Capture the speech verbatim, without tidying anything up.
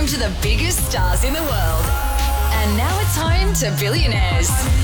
home to the biggest stars in the world. And now it's home to billionaires.